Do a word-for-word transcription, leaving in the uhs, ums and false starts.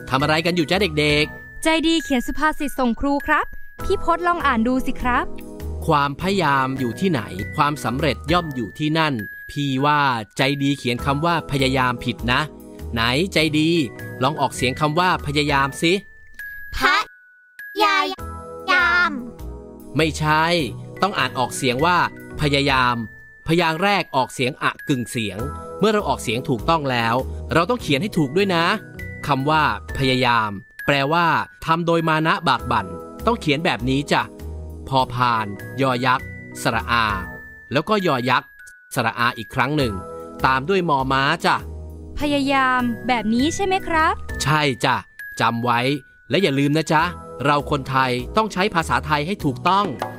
ทำอะไรกันอยู่จ้าเด็กๆใจดีเขียนสุภาษิตส่งครูครับพี่พจน์ลองอ่านดูสิครับความพยายามอยู่ที่ไหนความสำเร็จย่อมอยู่ที่นั่นพี่ว่าใจดีเขียนคำว่าพยายามผิดนะไหนใจดีลองออกเสียงคำว่าพยายามสิพยายามไม่ใช่ต้องอ่านออกเสียงว่าพยายามพยางค์แรกออกเสียงอะกึ่งเสียงเมื่อเราออกเสียงถูกต้องแล้วเราต้องเขียนให้ถูกด้วยนะคำว่าพยายามแปลว่าทำโดยมานะบากบั่นต้องเขียนแบบนี้จ้ะพอพานยอยักษ์สระอาแล้วก็ยอยักษ์สระอาอีกครั้งหนึ่งตามด้วยมอม้าจ้ะพยายามแบบนี้ใช่ไหมครับใช่จ้ะจำไว้และอย่าลืมนะจ๊ะเราคนไทยต้องใช้ภาษาไทยให้ถูกต้อง